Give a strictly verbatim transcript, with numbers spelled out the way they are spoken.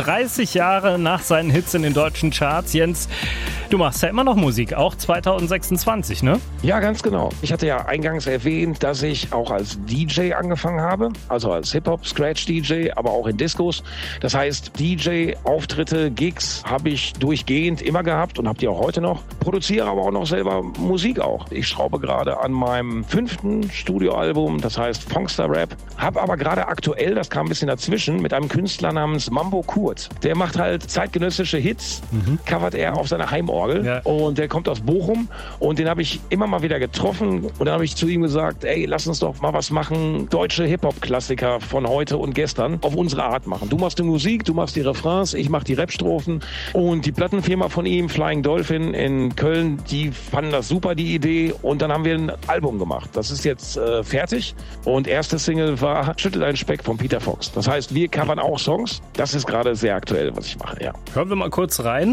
dreißig Jahre nach seinen Hits in den deutschen Charts. Jens, du machst ja immer noch Musik, auch zwanzig sechsundzwanzig, ne? Ja, ganz genau. Ich hatte ja eingangs erwähnt, dass ich auch als D J angefangen habe, also als Hip-Hop-Scratch-D J, aber auch in Discos. Das heißt, D J-Auftritte, Gigs habe ich durchgehend immer gehabt und habe die auch heute noch. Produziere aber auch noch selber Musik auch. Ich schraube gerade an meinem fünften Studioalbum, das heißt Funkster Rap. Habe aber gerade aktuell, das kam ein bisschen dazwischen, mit einem Künstler namens Mambo Kurt. Der macht halt zeitgenössische Hits, mhm. covert er auf seiner Heimorgel ja. und der kommt aus Bochum und den habe ich immer mal wieder getroffen und dann habe ich zu ihm gesagt, ey, lass uns doch mal was machen, deutsche Hip-Hop-Klassiker von heute und gestern auf unsere Art machen. Du machst die Musik, du machst die Refrains, ich mach die Rap-Strophen und die Plattenfirma von ihm, Flying Dolphin in Köln, die fanden das super, die Idee und dann haben wir ein Album gemacht. Das ist jetzt äh, fertig und erste Single war Schüttel einen Speck von Peter Fox. Das heißt, wir covern auch Songs. Das ist gerade sehr aktuell, was ich mache, ja. Hören wir mal kurz rein.